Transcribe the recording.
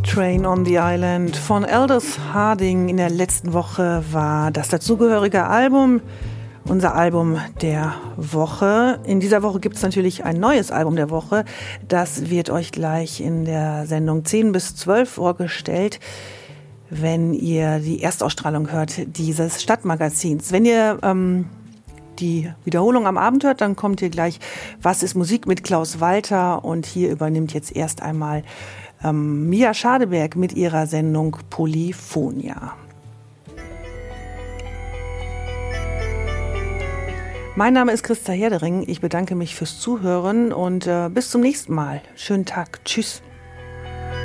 Train on the Island von Aldous Harding. In der letzten Woche war das dazugehörige Album unser Album der Woche. In dieser Woche gibt es natürlich ein neues Album der Woche. Das wird euch gleich in der Sendung 10 bis 12 vorgestellt, wenn ihr die Erstausstrahlung hört dieses Stadtmagazins. Wenn ihr die Wiederholung am Abend hört, dann kommt ihr gleich Was ist Musik mit Klaus Walter, und hier übernimmt jetzt erst einmal Mia Schadeberg mit ihrer Sendung Polyphonia. Mein Name ist Christa Herdering. Ich bedanke mich fürs Zuhören und bis zum nächsten Mal. Schönen Tag. Tschüss.